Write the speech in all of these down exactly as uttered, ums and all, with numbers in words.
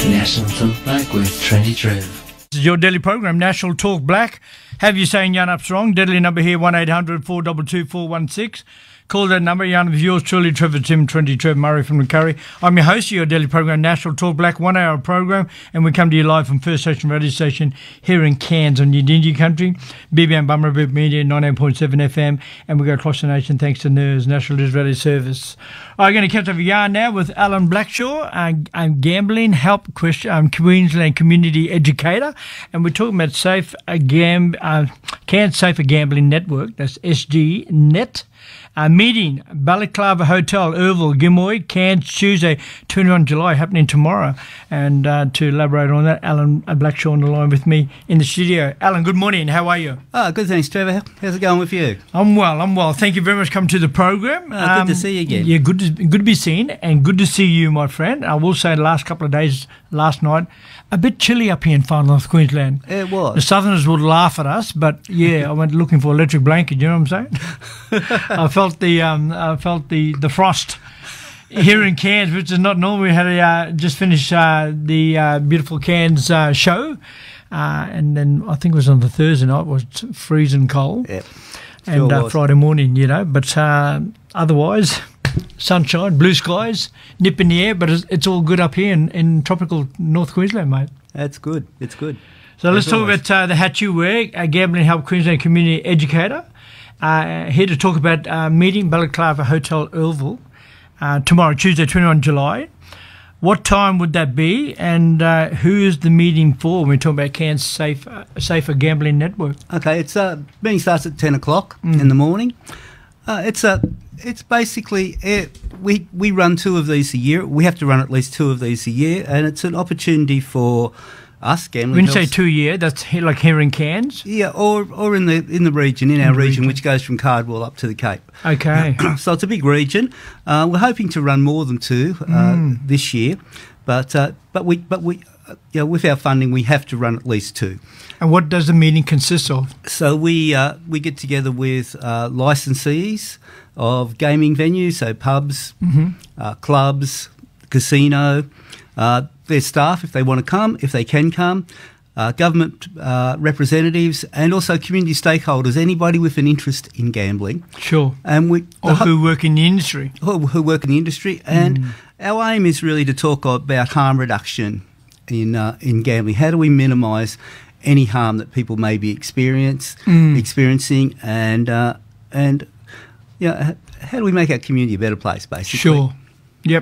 National Talk Black with Trendy Trev. This is your daily program, National Talk Black. Have you saying yarn up strong? Deadly number here, one eight hundred four two two four one six. Call that number. Yarn with yours truly, Trevor Tim, Trendy Trev Murray from the Curry. I'm your host of your daily program, National Talk Black, one hour program, and we come to you live from First Station Radio Station here in Cairns on Yidinji Country, B B M Bummerabib Media, ninety-eight point seven F M, and we go across the nation thanks to N E R S, National Israeli Service. I'm going to catch up a yarn now with Alan Blackshaw, a, a gambling help question, um, Queensland community educator, and we're talking about safe uh, gam, uh, Cairns Safer Gambling Network. That's S G Net. A meeting, Balaclava Hotel, Irville, Gimoy, Cairns, Tuesday, twenty-first of July, happening tomorrow. And uh, to elaborate on that, Alan Blackshaw on the line with me in the studio. Alan, good morning. How are you? Oh, good, thanks, Trevor. How's it going with you? I'm well, I'm well. Thank you very much for coming to the program. Oh, um, good to see you again. Yeah, good to, good to be seen and good to see you, my friend. I will say the last couple of days, last night, a bit chilly up here in far north Queensland. It was. The Southerners would laugh at us, but yeah, I went looking for electric blanket. You know what I'm saying? I felt the um, I felt the, the frost here in Cairns, which is not normal. We had a, uh, just finished uh, the uh, beautiful Cairns uh, show, uh, and then I think it was on the Thursday night. It was freezing cold, yep. and Sure uh, Friday morning, you know. But uh, otherwise, sunshine, blue skies, nip in the air. But it's, it's all good up here in, in tropical North Queensland, mate. That's good. It's good. So let's As talk always. about uh, the hat you wear, a Gambling Help Queensland community educator. Uh, here to talk about uh, meeting Balaclava Hotel, Irville, uh, tomorrow, Tuesday, twenty-first of July. What time would that be, and uh, who is the meeting for when we're talking about Cairns Safe, uh, Safer Gambling Network? Okay, it's uh, meeting starts at ten o'clock Mm. in the morning. Uh, it's a, it's basically uh, we we run two of these a year. We have to run at least two of these a year, and it's an opportunity for us gambling. When you say helps- two year, that's here, like here in Cairns? yeah, or or in the in the region, in our the region, region. which goes from Cardwell up to the Cape. Okay. So it's a big region. Uh, we're hoping to run more than two uh, Mm. this year, but uh, but we but we uh, you know, with our funding we have to run at least two. And what does the meeting consist of? So we uh, we get together with uh, licensees of gaming venues, so pubs, Mhm. uh, clubs, casino, uh, their staff if they want to come, if they can come, uh, government uh, representatives, and also community stakeholders, anybody with an interest in gambling. Sure. And we Or who work in the industry. who, who work in the industry, and Mm. our aim is really to talk about harm reduction in uh, in gambling. How do we minimise any harm that people may be experience Mm. experiencing, and uh, and you know, h- how do we make our community a better place, basically? Sure. Yep.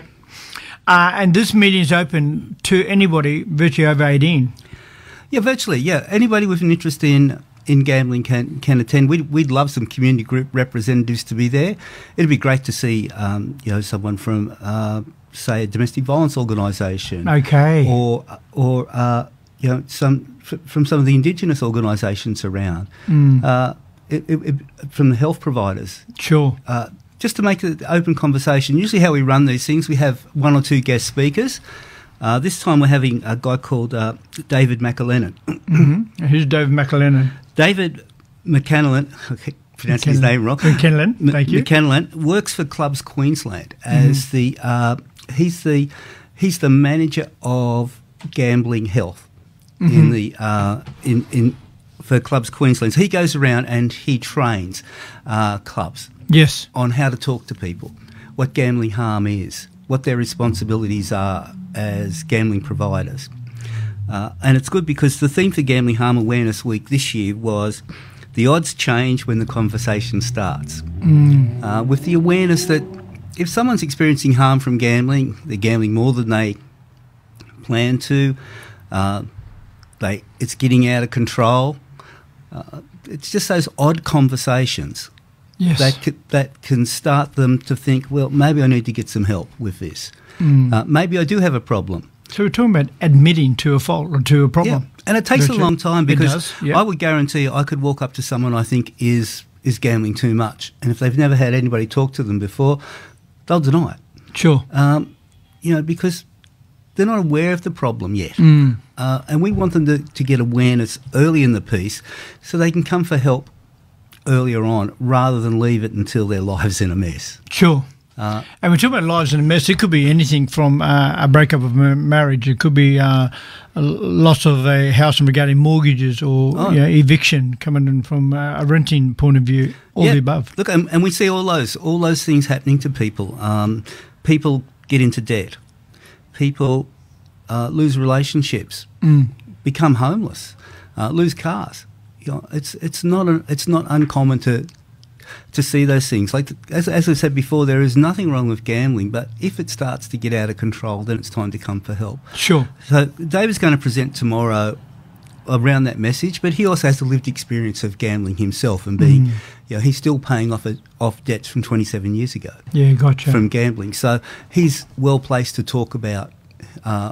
Uh, and this meeting is open to anybody virtually over eighteen. Yeah, virtually. Yeah, anybody with an interest in in gambling can can attend. We'd we'd love some community group representatives to be there. It'd be great to see um, you know someone from uh, say a domestic violence organisation. Okay. or or uh, you know some f- from some of the Indigenous organisations around, Mm. uh, it, it, it, from the health providers, Sure. uh, just to make an open conversation. Usually, how we run these things, we have one or two guest speakers. Uh, this time, we're having a guy called uh, David McAlennan. hmm Who's David McAlennan? David McAlennan, I keep pronouncing his McKinnon. name wrong. McKinnon, M- thank you. McKinnon works for Clubs Queensland as the uh, he's the he's the manager of gambling health in Mhm. the uh, in in for Clubs Queensland. So he goes around and he trains uh, clubs Yes. on how to talk to people, what gambling harm is, what their responsibilities are as gambling providers. Uh, and it's good because the theme for Gambling Harm Awareness Week this year was the odds change when the conversation starts. Mm. Uh, with the awareness that if someone's experiencing harm from gambling, they're gambling more than they plan to, uh, they it's getting out of control. Uh, it's just those odd conversations Yes. that c- that can start them to think, well, maybe I need to get some help with this. Mm. Uh, maybe I do have a problem. So we're talking about admitting to a fault or to a problem. Yeah. And it takes Don't a you? long time It because does, yeah. I would guarantee you I could walk up to someone I think is is gambling too much, and if they've never had anybody talk to them before, they'll deny it. Sure. Um, you know, because they're not aware of the problem yet. Mm. Uh, and we want them to, to get awareness early in the piece so they can come for help earlier on rather than leave it until their life's in a mess. Sure. Uh, And we're talking about lives in a mess. It could be anything from uh, a breakup of a marriage. It could be uh, a loss of a house and regarding mortgages, or Oh. you know, eviction coming in from uh, a renting point of view. All yeah, the above. Look, and, and we see all those all those things happening to people. Um, people get into debt. People uh, lose relationships, Mm. become homeless, uh, lose cars. You know, it's it's not a, it's not uncommon to to see those things. Like as as I said before, there is nothing wrong with gambling, but if it starts to get out of control, then it's time to come for help. Sure. So David's going to present tomorrow around that message, but he also has the lived experience of gambling himself and being, Mm. you know, he's still paying off a, off debts from twenty-seven years ago Yeah, gotcha. from gambling. So he's well placed to talk about uh,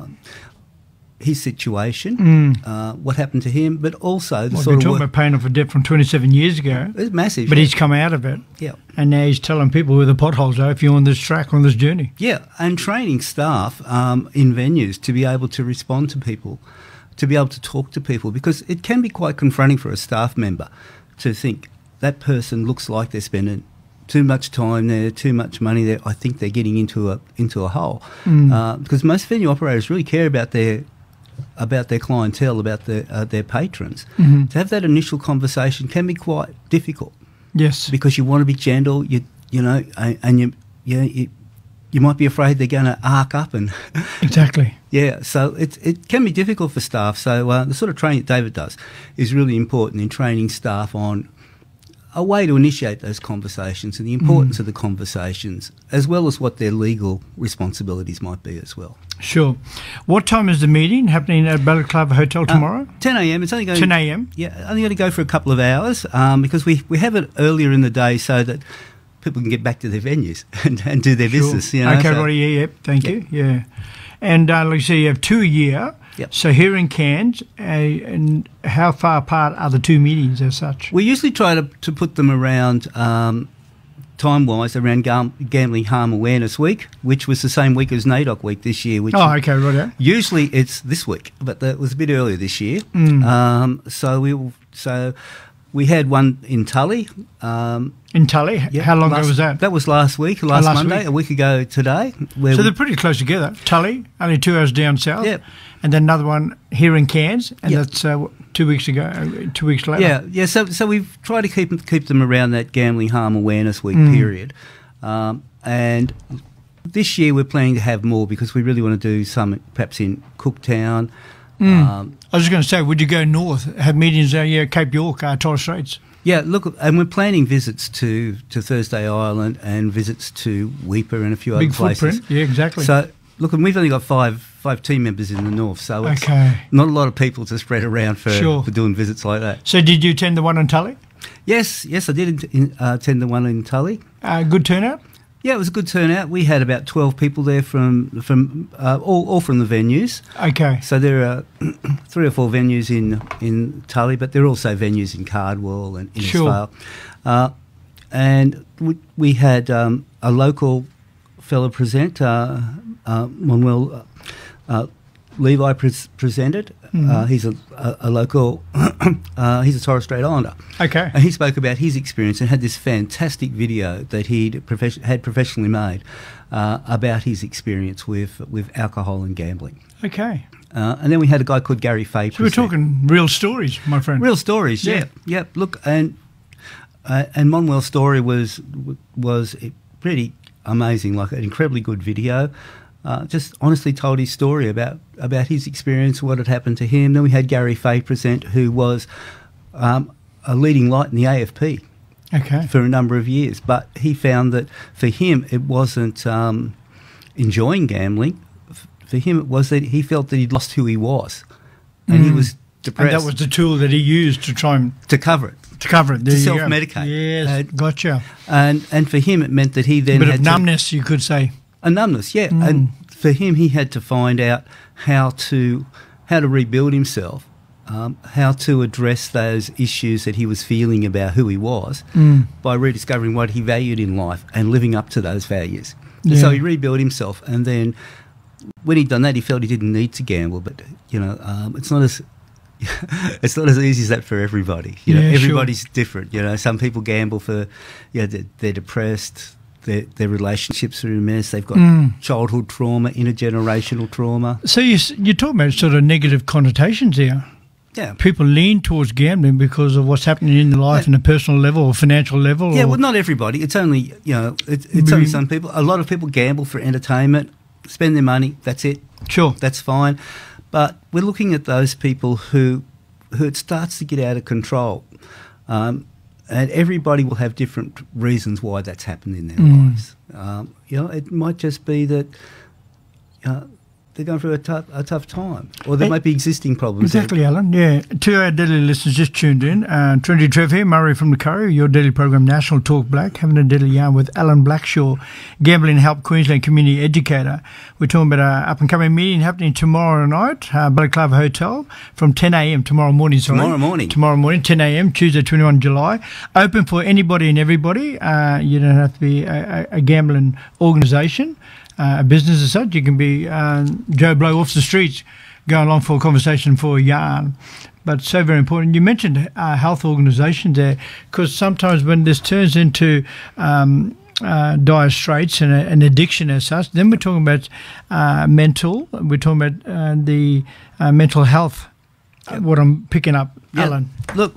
his situation, Mm. uh, what happened to him, but also the Well, sort we're of talking work. about paying off a debt from twenty-seven years ago, It's massive, but yeah. he's come out of it, yeah. and now he's telling people where the potholes are if you're on this track, on this journey. Yeah, and training staff um, in venues to be able to respond to people, to be able to talk to people, because it can be quite confronting for a staff member to think that person looks like they're spending too much time there, too much money there. I think they're getting into a into a hole, Mm. uh, because most venue operators really care about their about their clientele, about their uh, their patrons. Mhm. To have that initial conversation can be quite difficult, Yes. because you want to be gentle, you you know, and, and you you, you you might be afraid they're going to arc up and Exactly. yeah, so it it can be difficult for staff. So uh, the sort of training that David does is really important in training staff on a way to initiate those conversations and the importance Mm. of the conversations, as well as what their legal responsibilities might be as well. Sure. What time is the meeting happening at Ballot Club Hotel tomorrow? Uh, ten a.m. It's only going ten a.m. Yeah, only going to go for a couple of hours um, because we, we have it earlier in the day so that people can get back to their venues and, and do their Sure. business. You know, okay, so- right, yeah, yep, thank Yep. you, yeah. And uh, like you say, you have two a year. Yep. So here in Cairns, uh, and how far apart are the two meetings as such? We usually try to, to put them around um, time-wise around Gam- Gambling Harm Awareness Week, which was the same week as NAIDOC Week this year. Which Oh, okay, right. Yeah. usually it's this week, but that was a bit earlier this year. Mm. Um, so we will- so we had one in Tully. Um, In Tully, yeah, how long last- ago was that? That was last week, last, last Monday, week. a week ago today. Where So we- they're pretty close together. Tully, only two hours down south. Yep. And then another one here in Cairns, and Yep. that's uh, what, two weeks ago, uh, two weeks later. Yeah, yeah. So, so we've tried to keep keep them around that Gambling Harm Awareness Week Mm. period, um, and this year we're planning to have more because we really want to do some perhaps in Cooktown. Mm. Um, I was just going to say, would you go north, have meetings out here, Cape York, uh, Torres Straits? yeah, look, and we're planning visits to, to Thursday Island and visits to Weipa and a few Big other places. footprint, yeah, exactly. So, look, and we've only got five five team members in the north, so it's Okay. not a lot of people to spread around for, Sure. for doing visits like that. So did you attend the one in Tully? Yes, yes, I did in, uh, attend the one in Tully. Uh, good turnout? Yeah, it was a good turnout. We had about twelve people there from from uh, all, all from the venues. Okay. So there are three or four venues in in Tully, but there are also venues in Cardwell and Sure. Innisfail. Uh, and we, we had um, a local fellow present, uh, uh, Manuel uh, Levi pres presented. Mhm. Uh, he's a, a, a local, uh, he's a Torres Strait Islander. Okay. And he spoke about his experience and had this fantastic video that he'd profes- had professionally made uh, about his experience with with alcohol and gambling. Okay. Uh, and then we had a guy called Gary Fay. So we're present. talking real stories, my friend. real stories. Yeah, Yeah. yeah. Look, and uh, and Manuel's story was was pretty amazing. Like an incredibly good video. Uh, just honestly told his story about, about his experience, what had happened to him. Then we had Gary Fay present, who was um, a leading light in the A F P Okay. for a number of years. But he found that for him it wasn't um, enjoying gambling. F- For him it was that he felt that he'd lost who he was. And he Mm. was depressed And that was the tool that he used to try and to cover it. to cover it. There To you go. self-medicate. Yes, Uh, gotcha. And and for him it meant that he A then bit had of to- numbness, you could say. a numbness, yeah. Mm. And for him, he had to find out how to how to rebuild himself, um, how to address those issues that he was feeling about who he was Mm. by rediscovering what he valued in life and living up to those values. Yeah. So he rebuilt himself, and then when he'd done that, he felt he didn't need to gamble. But you know, um, it's not as it's not as easy as that for everybody. You know, Yeah, sure. everybody's different. You know, some people gamble for, yeah, they're, they're depressed. their, their relationships are a mess. They've got Mm. childhood trauma, intergenerational trauma. So you, s- you're talking about sort of negative connotations here. Yeah. People lean towards gambling because of what's happening in their life Yeah. in a personal level or financial level. Yeah, or, well, not everybody. It's only, you know, it's, it's only some people. A lot of people gamble for entertainment, spend their money, that's it. Sure. That's fine. But we're looking at those people who, who it starts to get out of control. Um, and everybody will have different reasons why that's happened in their Mm. lives. Um, you know, it might just be that uh, they're going through a tough, a tough time, or there Hey, might be existing problems. there. Exactly, Alan. Yeah. To our daily listeners just tuned in, uh, Trinity Trev here, Murray from the Curry, your daily program, National Talk Black, having a daily yarn with Alan Blackshaw, Gambling Help Queensland Community Educator. We're talking about an up-and-coming meeting happening tomorrow night, uh, Balaclava Hotel, from ten a m tomorrow morning. Sorry. Tomorrow morning. Tomorrow morning, ten a m, Tuesday, twenty-first of July. Open for anybody and everybody. Uh, you don't have to be a, a, a gambling organisation. Uh, a business as such. You can be uh, Joe Blow off the streets going along for a conversation, for a yarn. But so very important. You mentioned uh, health organisations there, because sometimes when this turns into um, uh, dire straits and a, an addiction as such, then we're talking about uh, mental, we're talking about uh, the uh, mental health, uh, what I'm picking up, Yeah. Alan. Look,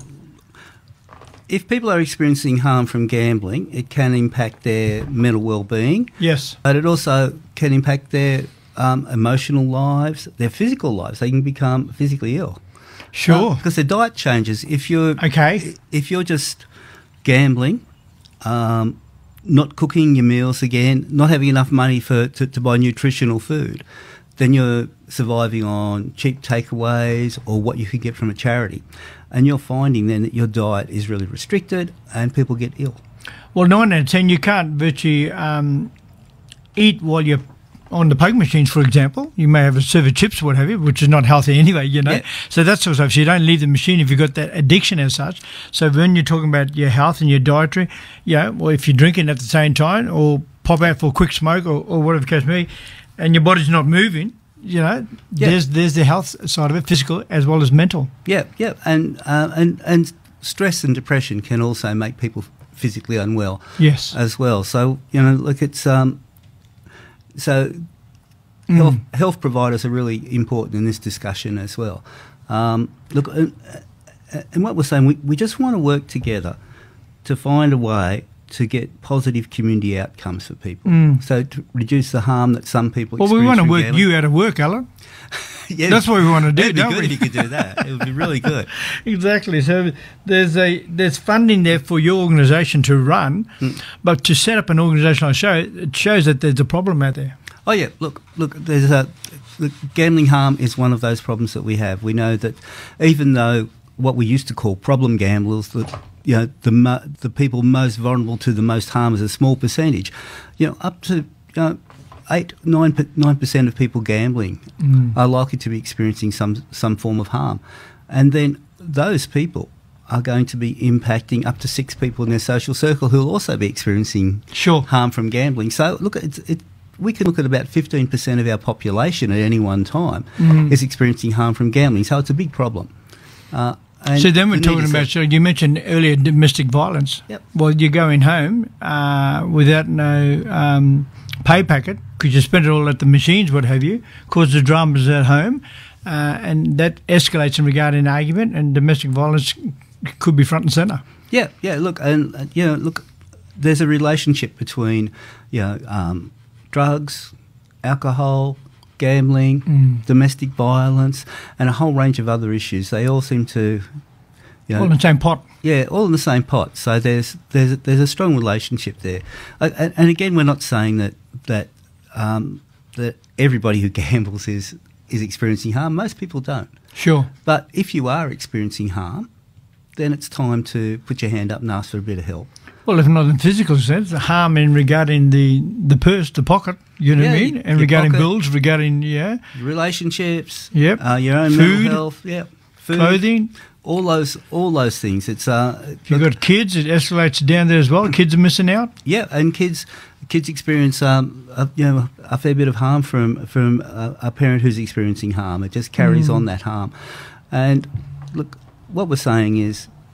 if people are experiencing harm from gambling, it can impact their mental well-being, Yes. but it also can impact their um, emotional lives, their physical lives. They can become physically ill. Sure. Because their diet changes. If you're Okay. if you're just gambling, um, not cooking your meals again, not having enough money for to, to buy nutritional food, then you're surviving on cheap takeaways or what you can get from a charity. And you're finding then that your diet is really restricted and people get ill. Well, nine out of ten, you can't virtually um, eat while you're on the poke machines, for example. You may have a serve of chips or what have you, which is not healthy anyway, you know. Yeah. So that's sort of stuff. So you don't leave the machine if you've got that addiction as such. So when you're talking about your health and your dietary, yeah, well, if you're drinking at the same time or pop out for a quick smoke or, or whatever the case may be, and your body's not moving, you know, Yeah. there's there's the health side of it, physical as well as mental. Yeah, yeah. And, uh, and, and stress and depression can also make people physically unwell. Yes. As well. So, you know, look, it's um, so Mm. health, health providers are really important in this discussion as well. Um, look, uh, uh, and what we're saying, we, we just want to work together to find a way to get positive community outcomes for people. Mm. So to reduce the harm that some people Well, we experience want to from work gambling. you out of work, Alan. Yeah, That's what we want to do, it'd be don't good we? if you could do that. It would be really good. Exactly. So there's a there's funding there for your organisation to run, Mm. but to set up an organisational show, it shows that there's a problem out there. Oh yeah, look, look. There's a look, gambling harm is one of those problems that we have. We know that even though what we used to call problem gamblers, the you know the mo- the people most vulnerable to the most harm is a small percentage. You know, up to you know eight nine nine percent of people gambling Mm. are likely to be experiencing some some form of harm, and then those people are going to be impacting up to six people in their social circle who will also be experiencing Sure. harm from gambling. So look, it's, it, we can look at about fifteen percent of our population at any one time Mhm. is experiencing harm from gambling. So it's a big problem. Uh, and So then we're the need talking is about, that- so you mentioned earlier domestic violence. Yep. Well, you're going home uh, without no um, pay packet because you spent it all at the machines, what have you, causes dramas at home, uh, and that escalates in regard to an argument, and domestic violence could be front and centre. Yeah, yeah. Look, and uh, you know, look, there's a relationship between, you know, um, drugs, alcohol, gambling, Mm. domestic violence, and a whole range of other issues. They all seem to, you know, All in the same pot. yeah, all in the same pot. So there's there's there's a strong relationship there. Uh, and, and again, we're not saying that that um, that everybody who gambles is is experiencing harm. Most people don't. Sure. But if you are experiencing harm, then it's time to put your hand up and ask for a bit of help. Well, if not in physical sense, harm in regarding the, the purse, the pocket, you know what I Yeah, mean? your And regarding pocket. bills, regarding, yeah, Relationships, Yep. uh, your own Food. mental health, yeah, food, clothing. all those all those things. It's uh, If you've got kids, it escalates down there as well. Kids are missing out. yeah, and kids kids experience um, a, you know a fair bit of harm from from a, a parent who's experiencing harm. It just carries Mm. on that harm, and look, what we're saying is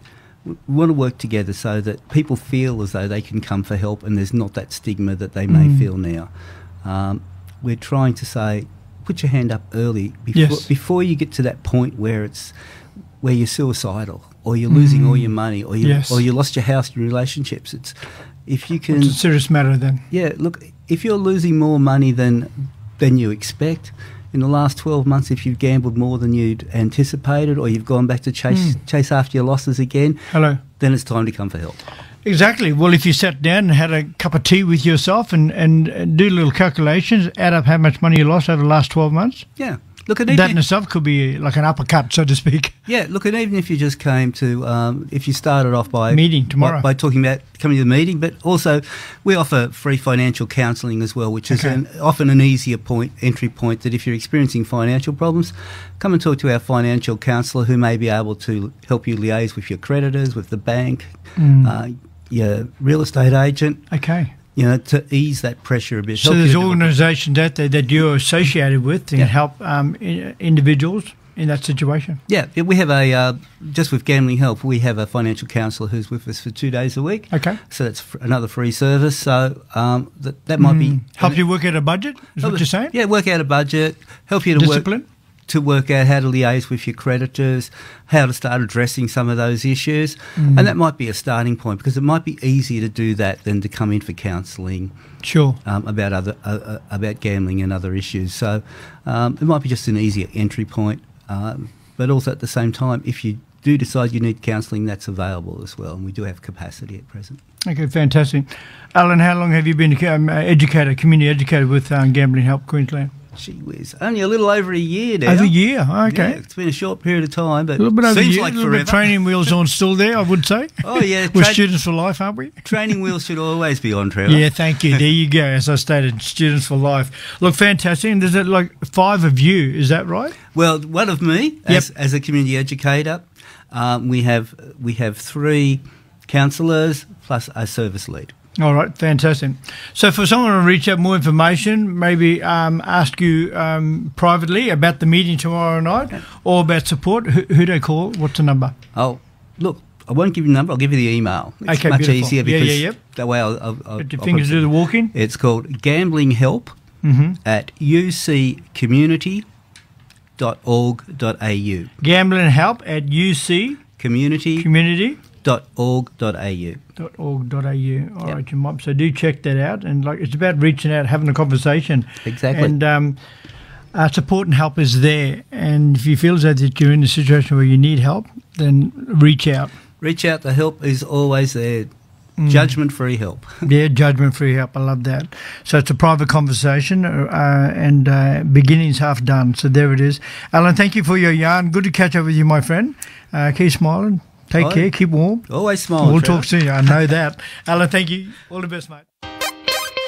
we want to work together so that people feel as though they can come for help and there's not that stigma that they may Mm. feel now. Um, we're trying to say, put your hand up early before, Yes. before you get to that point where it's where you're suicidal or you're losing Mm. all your money or you Yes. or you lost your house, your relationships. It's if you can, It's a serious matter then. yeah. Look, if you're losing more money than than you expect in the last twelve months, if you've gambled more than you'd anticipated, or you've gone back to chase Mm. chase after your losses again, Hello. then it's time to come for help. Exactly. Well, if you sat down and had a cup of tea with yourself and, and and do little calculations, add up how much money you lost over the last twelve months, Yeah. Look, at that in even, itself could be like an uppercut, so to speak. yeah. Look, and even if you just came to, um, if you started off by Meeting tomorrow. by, by talking about coming to the meeting, but also we offer free financial counselling as well, which is Okay. an, often an easier point entry point. That if you're experiencing financial problems, come and talk to our financial counsellor, who may be able to help you liaise with your creditors, with the bank, Mm. uh, your real estate agent, Okay. you know, to ease that pressure a bit. So help there's you to- organisations out there that you're associated with and Yeah. help um, I- individuals in that situation. Yeah, yeah, we have a, uh, just with Gambling Help, we have a financial counsellor who's with us for two days a week. Okay. So that's f- another free service. So um, that, that might be... Mm. Help you work out a budget, is what you're saying? Yeah, work out a budget, help you to Discipline? work to work out how to liaise with your creditors, how to start addressing some of those issues. Mm. And that might be a starting point, because it might be easier to do that than to come in for counselling Sure. um, about other uh, uh, about gambling and other issues. So um, it might be just an easier entry point. Um, but also at the same time, if you do decide you need counselling, that's available as well. And we do have capacity at present. Okay, fantastic. Alan, how long have you been um, educated, community educated with um, Gambling Help Queensland? Gee whiz, only a little over a year now. Over a year, okay. Yeah, it's been a short period of time, but A little bit over a seems year, like a little forever. bit training wheels on still there, I would say. Oh, yeah. We're tra- students for life, aren't we? training wheels should always be on, Trevor. Yeah, thank you. There you go. As I stated, students for life. Look, fantastic. And there's uh, like five of you, is that right? Well, one of me, as, as a community educator, um, we have we have three counsellors plus a service lead. All right, fantastic. So for someone to reach out more information, maybe um, ask you um, privately about the meeting tomorrow night or about support, who, who do they call? What's the number? Oh, look, I won't give you the number. I'll give you the email. It's Okay, much beautiful. easier Yeah, because yeah, yep. that way I'll... I'll, I'll Get your I'll fingers put- do the walking. It's called Gambling Help Mm-hmm. at u c community dot org dot a u. Gambling Help at u c community community dot org dot a u. dot org dot a u. All Yep. right, you might. So do check that out. And like, it's about reaching out, having a conversation. Exactly. And um, uh, support and help is there. And if you feel as though that you're in a situation where you need help, then reach out. Reach out. The help is always there. Mm. Judgment-free help. Yeah, judgment-free help. I love that. So it's a private conversation, uh, and uh, beginning's half done. So there it is. Alan, thank you for your yarn. Good to catch up with you, my friend. Uh, keep smiling. Take Bye. care. Keep warm. Always smile. We'll Trevor. talk soon. I know that. Alan, thank you. All the best, mate.